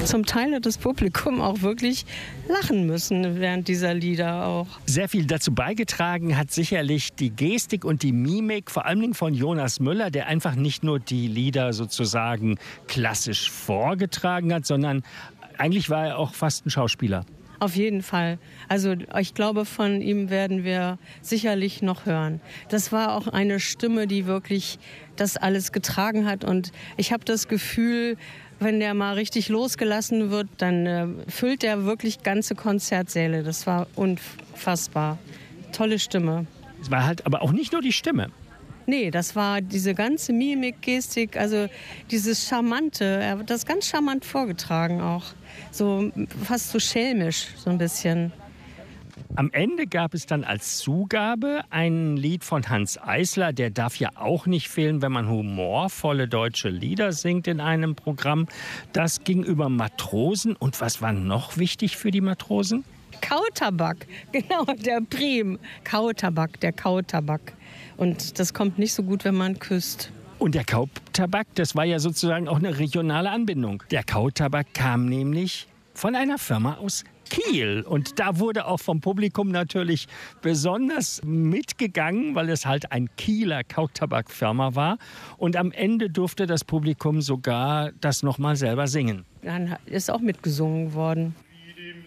Zum Teil hat das Publikum auch wirklich lachen müssen während dieser Lieder auch. Sehr viel dazu beigetragen hat sicherlich die Gestik und die Mimik, vor allem von Jonas Müller, der einfach nicht nur die Lieder sozusagen klassisch vorgetragen hat, sondern eigentlich war er auch fast ein Schauspieler. Auf jeden Fall. Also ich glaube, von ihm werden wir sicherlich noch hören. Das war auch eine Stimme, die wirklich das alles getragen hat. Und ich habe das Gefühl, wenn der mal richtig losgelassen wird, dann füllt der wirklich ganze Konzertsäle. Das war unfassbar. Tolle Stimme. Es war halt aber auch nicht nur die Stimme. Nee, das war diese ganze Mimik, Gestik, also dieses Charmante. Er hat das ganz charmant vorgetragen auch. So fast so schelmisch, so ein bisschen. Am Ende gab es dann als Zugabe ein Lied von Hanns Eisler. Der darf ja auch nicht fehlen, wenn man humorvolle deutsche Lieder singt in einem Programm. Das ging über Matrosen. Und was war noch wichtig für die Matrosen? Kautabak, genau, der Prim. Kautabak, der Kautabak. Und das kommt nicht so gut, wenn man küsst. Und der Kautabak, das war ja sozusagen auch eine regionale Anbindung. Der Kautabak kam nämlich von einer Firma aus Kiel. Und da wurde auch vom Publikum natürlich besonders mitgegangen, weil es halt ein Kieler Kautabakfirma war. Und am Ende durfte das Publikum sogar das nochmal selber singen. Dann ist auch mitgesungen worden.